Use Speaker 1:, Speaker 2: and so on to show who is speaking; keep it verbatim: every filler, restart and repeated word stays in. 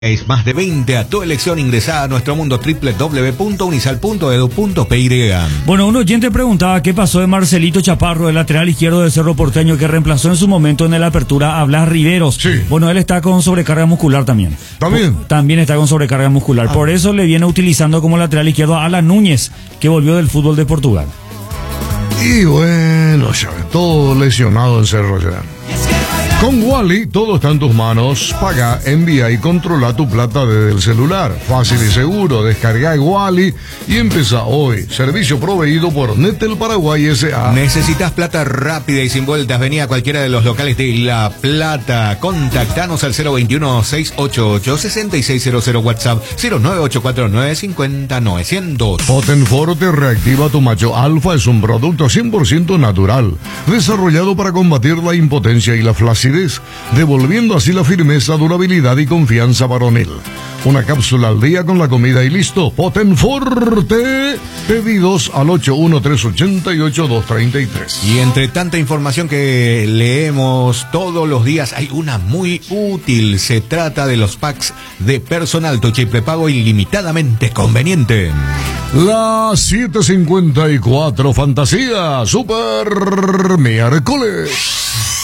Speaker 1: Es más de veinte a tu elección. Ingresada a nuestro mundo doble u doble u doble u punto unisal punto edu punto pe y.
Speaker 2: Bueno, un oyente preguntaba qué pasó de Marcelito Chaparro, el lateral izquierdo de Cerro Porteño, que reemplazó en su momento en la apertura a Blas Riveros.
Speaker 3: Sí.
Speaker 2: Bueno, él está con sobrecarga muscular también.
Speaker 3: ¿También?
Speaker 2: También está con sobrecarga muscular.
Speaker 3: Ah.
Speaker 2: Por eso le viene utilizando como lateral izquierdo a Alan Núñez, que volvió del fútbol de Portugal.
Speaker 3: Y bueno, ya ves, todo lesionado en Cerro ya. Con Wally todo está en tus manos. Paga, envía y controla tu plata desde el celular. Fácil y seguro. Descarga Wally y empieza hoy. Servicio proveído por Netel Paraguay S A
Speaker 1: ¿Necesitas plata rápida y sin vueltas? Vení a cualquiera de los locales de La Plata. Contactanos al cero veintiuno, seiscientos ochenta y ocho, sesenta y seis cero cero, WhatsApp cero nueve ocho cuatro nueve cincuenta novecientos.
Speaker 3: Potenforte reactiva tu macho alfa. Es un producto cien por ciento natural, desarrollado para combatir la impotencia y la flacidez, devolviendo así la firmeza, durabilidad y confianza varonil. Una cápsula al día con la comida y listo. Potenforte. Pedidos al ocho uno tres ocho ocho dos tres tres.
Speaker 1: Y entre tanta información que leemos todos los días, hay una muy útil. Se trata de los packs de personal Toche y prepago ilimitadamente conveniente.
Speaker 3: La siete cincuenta y cuatro Fantasía Super Miércoles.